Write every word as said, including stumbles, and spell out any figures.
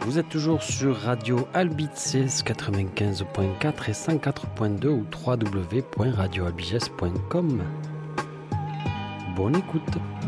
Vous êtes toujours sur Radio Albices quatre-vingt-quinze point quatre et cent quatre point deux ou w w w point radio albiges point com. Bonne écoute.